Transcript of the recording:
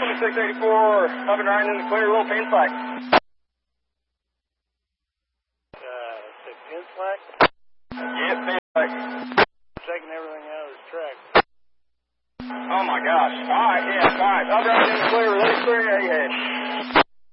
684, up and riding in the clear, little pin slack. Pin slack? Yep, pin slack. Taking everything out of his track. Oh my gosh. Alright, yeah, alright. Up and riding in the clear, release 3 ahead.